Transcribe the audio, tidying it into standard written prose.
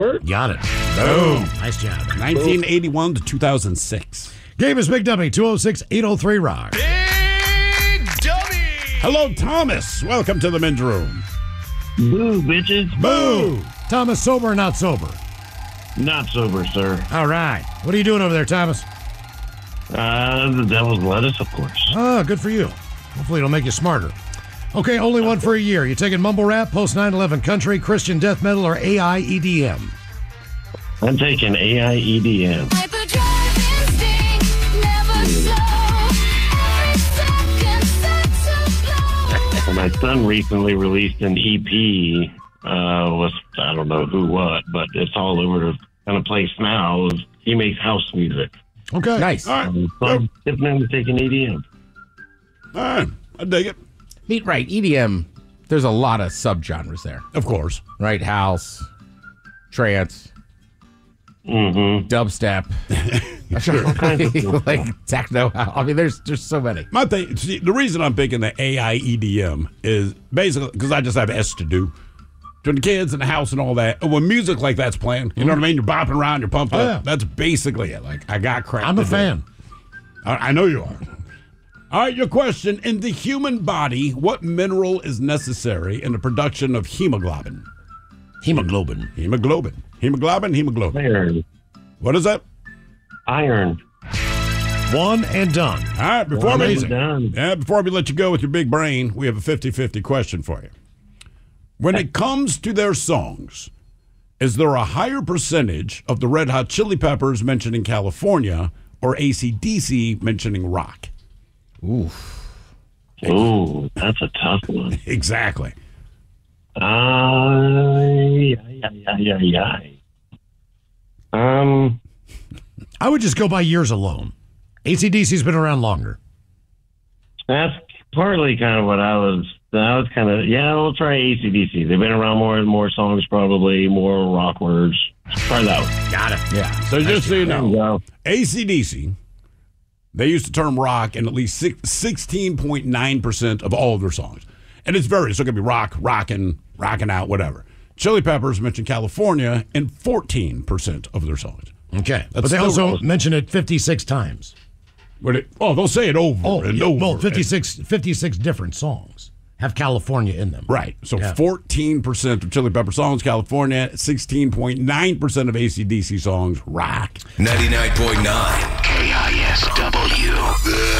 Got it. Boom. Nice job. 1981 to 2006. Game is Big Dummy, 206-803-ROCK. Big Dummy! Hello, Thomas. Welcome to the men's room. Boo, bitches. Boo! Thomas, sober or not sober? Not sober, sir. All right. What are you doing over there, Thomas? The devil's lettuce, of course. Oh, good for you. Hopefully it'll make you smarter. Okay, only one for a year. You taking mumble rap, post 9/11 country, Christian death metal, or AI EDM? I'm taking AI EDM. My son recently released an EP with, I don't know who what, but it's all over the kind of place now. He makes house music. Okay. Nice. All right. So I'm definitely taking EDM. All right. I dig it. Right, EDM, there's a lot of subgenres there. Of course. Right, house, trance, dubstep, like techno. I mean, there's so many. My thing, see, the reason I'm picking the AI EDM is basically because I just have S to do. To the kids in the house and all that. And when music like that's playing, you know what I mean? You're bopping around, you're pumped up. Yeah. That's basically it. Like, I got crap. I'm a fan. I know you are. All right, your question. In the human body, what mineral is necessary in the production of hemoglobin? Hemoglobin. Hemoglobin. Hemoglobin. Iron. What is that? Iron. One and done. All right, before Done. we let you go with your big brain, we have a 50-50 question for you. When it comes to their songs, is there a higher percentage of the Red Hot Chili Peppers mentioning California or AC/DC mentioning rock? Ooh, that's a tough one. Exactly. Yeah. I would just go by years alone. AC/DC's been around longer. That's partly kind of what I was kind of, we'll try AC/DC. They've been around more songs, probably more rock words. Try that one. Got it. Yeah. So just so you There you know, go. AC/DC, they use the term rock in at least 16.9% of all of their songs. And it's varied. So it could be rock, rocking out, whatever. Chili Peppers mention California in 14% of their songs. Okay. That's But they still- also mention it 56 times. They'll say it over and over. Well, 56 different songs have California in them. Right. So Yeah. 14% of Chili Pepper songs, California, 16.9% of AC/DC songs, rock. 99.9 KISW.